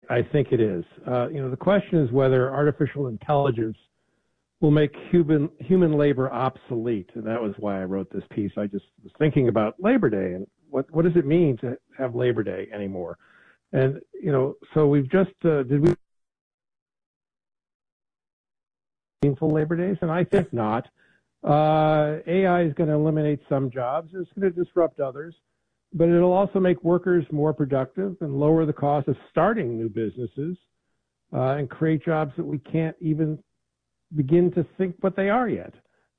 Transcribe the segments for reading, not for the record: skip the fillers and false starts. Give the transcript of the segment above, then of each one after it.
I think it is. The question is whether artificial intelligence will make human labor obsolete. And that was why I wrote this piece. I just was thinking about Labor Day and what does it mean to have Labor Day anymore? And, so we've just, did we meaningful Labor Days? And I think not. AI is going to eliminate some jobs. It's going to disrupt others, but it'll also make workers more productive and lower the cost of starting new businesses and create jobs that we can't even begin to think what they are yet.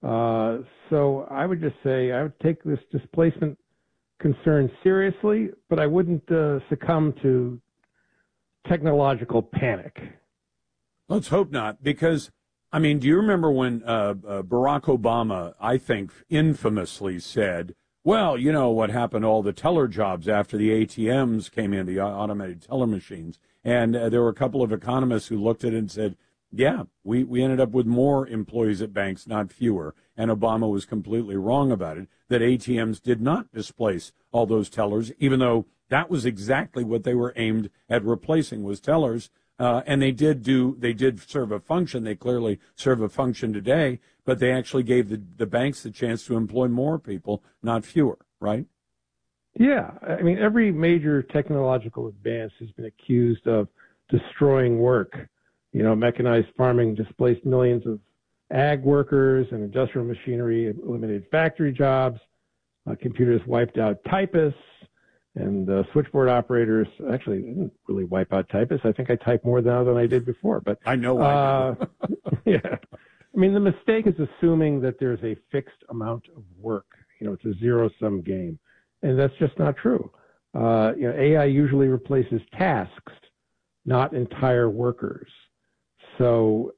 So I would just say I would take this displacement concern seriously, but I wouldn't succumb to technological panic. Let's hope not, because, do you remember when Barack Obama, I think, infamously said, well, what happened to all the teller jobs after the ATMs came in, the automated teller machines? And there were a couple of economists who looked at it and said, yeah, we ended up with more employees at banks, not fewer. And Obama was completely wrong about it, that ATMs did not displace all those tellers, even though that was exactly what they were aimed at replacing, was tellers. And they did serve a function. They clearly serve a function today, but they actually gave the banks the chance to employ more people, not fewer, right? Yeah. Every major technological advance has been accused of destroying work. Mechanized farming displaced millions of ag workers, and industrial machinery eliminated factory jobs. Computers wiped out typists, and switchboard operators actually didn't really wipe out typists. I think I type more now than I did before. But I know I do. Yeah. The mistake is assuming that there's a fixed amount of work. It's a zero-sum game, and that's just not true. AI usually replaces tasks, not entire workers. So,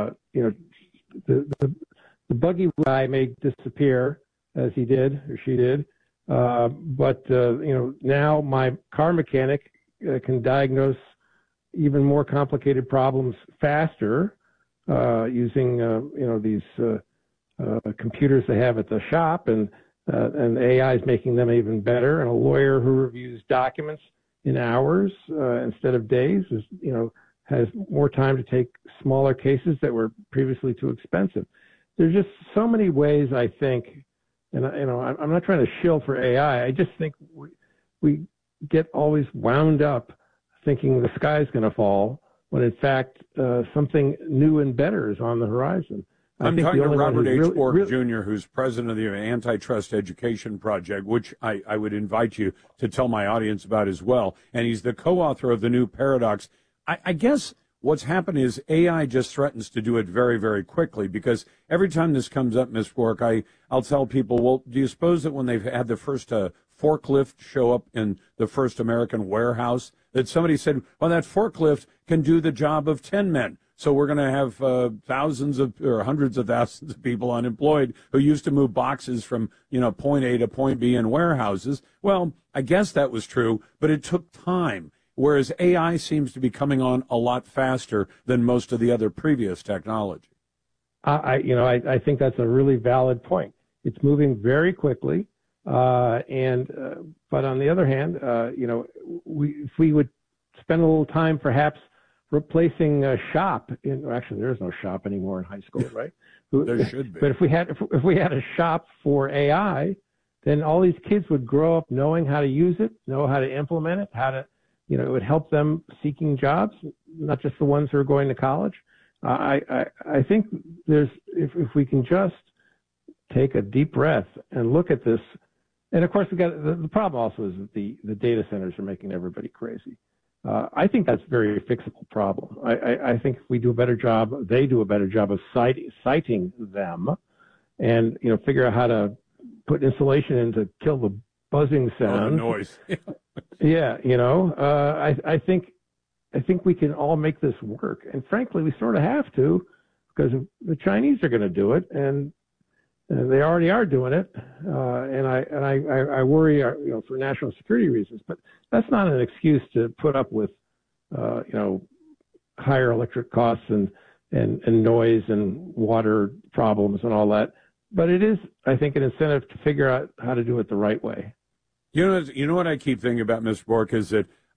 the buggy guy may disappear, as he did or she did, but now my car mechanic can diagnose even more complicated problems faster using these computers they have at the shop, and AI is making them even better. And a lawyer who reviews documents in hours instead of days has more time to take smaller cases that were previously too expensive. There's just so many ways, I think, and I'm not trying to shill for AI. I just think we get always wound up thinking the sky's going to fall when, in fact, something new and better is on the horizon. I'm talking to Robert H. Bork, Jr., who's president of the Antitrust Education Project, which I would invite you to tell my audience about as well. And he's the co-author of The New Paradox. I guess what's happened is AI just threatens to do it very, very quickly, because every time this comes up, Ms. Bork, I'll tell people, well, do you suppose that when they've had the first forklift show up in the first American warehouse, that somebody said, well, that forklift can do the job of 10 men. So we're going to have thousands of or hundreds of thousands of people unemployed who used to move boxes from, point A to point B in warehouses. Well, I guess that was true, but it took time. Whereas AI seems to be coming on a lot faster than most of the other previous technology. I think that's a really valid point. It's moving very quickly, but on the other hand, if we would spend a little time, perhaps replacing a shop actually there is no shop anymore in high school, right? There should be. But if we had a shop for AI, then all these kids would grow up knowing how to use it, know how to implement it, how to. It would help them seeking jobs, not just the ones who are going to college. I think if we can just take a deep breath and look at this, and of course the problem also is that the data centers are making everybody crazy. I think that's a very fixable problem. I think if we do a better job, they do a better job of citing them, and figure out how to put insulation in to kill the buzzing sound. Oh, the noise. Yeah, I think we can all make this work, and frankly, we sort of have to, because the Chinese are going to do it, and they already are doing it, and I worry, for national security reasons. But that's not an excuse to put up with, higher electric costs and noise and water problems and all that. But it is, I think, an incentive to figure out how to do it the right way. You know what I keep thinking about, Mr. Bork, is that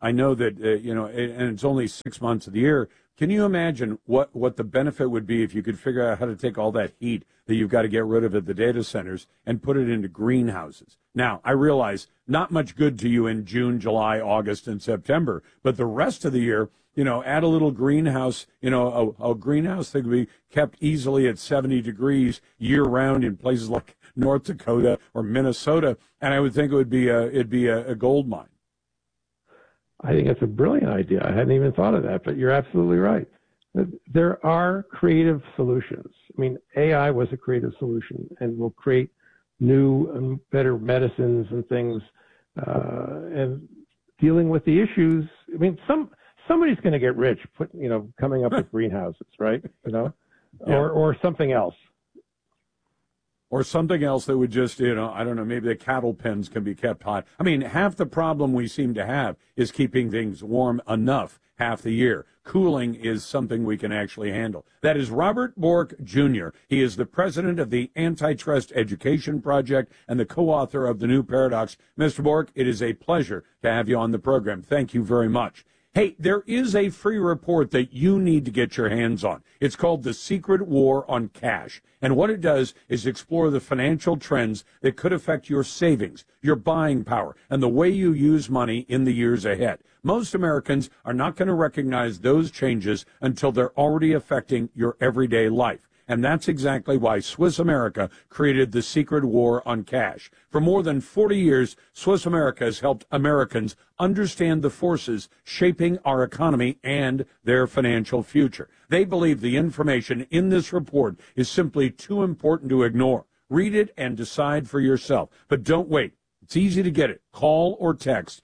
I know that, and it's only 6 months of the year. Can you imagine what the benefit would be if you could figure out how to take all that heat that you've got to get rid of at the data centers and put it into greenhouses? Now, I realize not much good to you in June, July, August, and September, but the rest of the year, add a little greenhouse, a greenhouse that could be kept easily at 70 degrees year round in places like North Dakota or Minnesota, and I would think it'd be a gold mine. I think it's a brilliant idea. I hadn't even thought of that, but you're absolutely right. There are creative solutions. I mean, AI was a creative solution and will create new and better medicines and things, and dealing with the issues. I mean, somebody's going to get rich, coming up with greenhouses, right? Yeah. Or something else. Or something else that would just, I don't know, maybe the cattle pens can be kept hot. I mean, half the problem we seem to have is keeping things warm enough half the year. Cooling is something we can actually handle. That is Robert Bork, Jr. He is the president of the Antitrust Education Project and the co-author of The New Paradox. Mr. Bork, it is a pleasure to have you on the program. Thank you very much. Hey, there is a free report that you need to get your hands on. It's called The Secret War on Cash. And what it does is explore the financial trends that could affect your savings, your buying power, and the way you use money in the years ahead. Most Americans are not going to recognize those changes until they're already affecting your everyday life. And that's exactly why Swiss America created the Secret War on Cash. For more than 40 years, Swiss America has helped Americans understand the forces shaping our economy and their financial future. They believe the information in this report is simply too important to ignore. Read it and decide for yourself. But don't wait. It's easy to get it. Call or text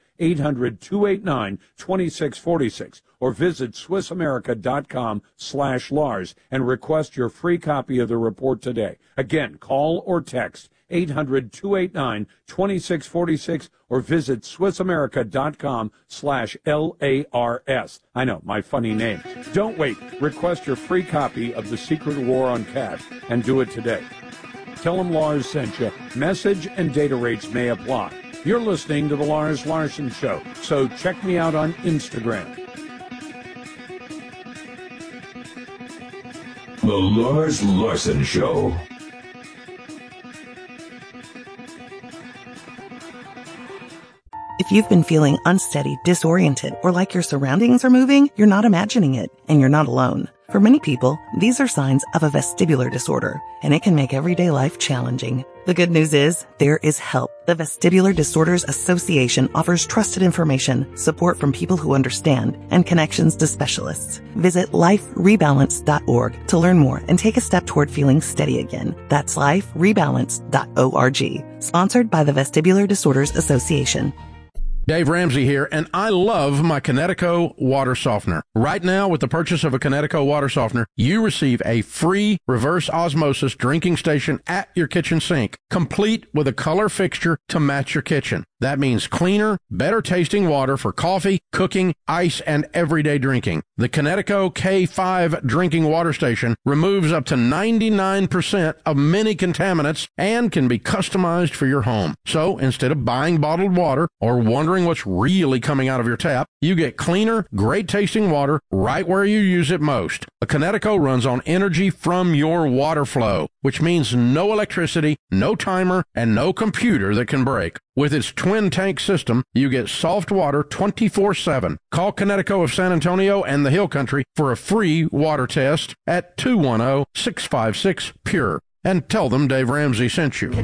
800-289-2646 or visit SwissAmerica.com/Lars and request your free copy of the report today. Again, call or text 800-289-2646 or visit SwissAmerica.com/LARS. I know, my funny name. Don't wait. Request your free copy of The Secret War on Cash and do it today. Tell them Lars sent you. Message and data rates may apply. You're listening to The Lars Larson Show, so check me out on Instagram. The Lars Larson Show. If you've been feeling unsteady, disoriented, or like your surroundings are moving, you're not imagining it, and you're not alone. For many people, these are signs of a vestibular disorder, and it can make everyday life challenging. The good news is, there is help. The Vestibular Disorders Association offers trusted information, support from people who understand, and connections to specialists. Visit liferebalance.org to learn more and take a step toward feeling steady again. That's liferebalance.org. Sponsored by the Vestibular Disorders Association. Dave Ramsey here, and I love my Kinetico water softener. Right now, with the purchase of a Kinetico water softener, you receive a free reverse osmosis drinking station at your kitchen sink, complete with a color fixture to match your kitchen. That means cleaner, better tasting water for coffee, cooking, ice, and everyday drinking. The Kinetico K5 drinking water station removes up to 99% of many contaminants and can be customized for your home. So instead of buying bottled water or wondering what's really coming out of your tap, you get cleaner, great tasting water right where you use it most. A Kinetico runs on energy from your water flow, which means no electricity, no timer, and no computer that can break. With its twin tank system, you get soft water 24/7. Call Kinetico of San Antonio and the Hill Country for a free water test at 210-656-PURE. And tell them Dave Ramsey sent you.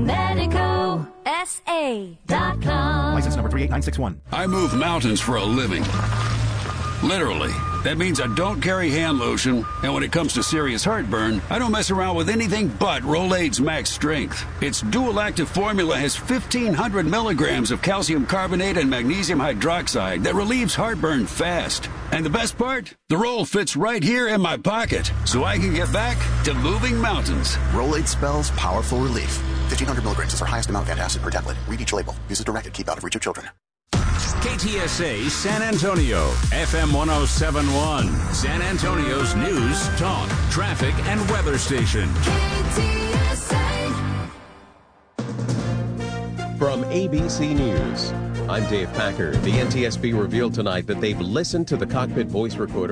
KineticoSA.com. License number 38961. I move mountains for a living. Literally. That means I don't carry hand lotion, and when it comes to serious heartburn, I don't mess around with anything but Rolaids Max Strength. Its dual-active formula has 1,500 milligrams of calcium carbonate and magnesium hydroxide that relieves heartburn fast. And the best part? The roll fits right here in my pocket, so I can get back to moving mountains. Rolaids spells powerful relief. 1,500 milligrams is our highest amount of antacid per tablet. Read each label. Use as directed. Keep out of reach of children. KTSA San Antonio, FM 107.1, San Antonio's news, talk, traffic, and weather station. KTSA. From ABC News, I'm Dave Packer. The NTSB revealed tonight that they've listened to the cockpit voice recorder